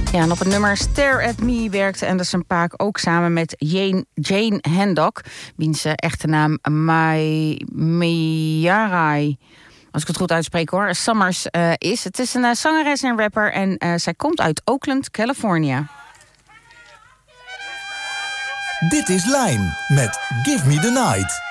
Ja, en op het nummer Stare at Me werkte Anderson .Paak ook samen met Jane Hendok, wiens echte naam Meiarai, als ik het goed uitspreek hoor, Summers is. Het is een zangeres en rapper en zij komt uit Oakland, California. Dit is Line met Give Me The Night.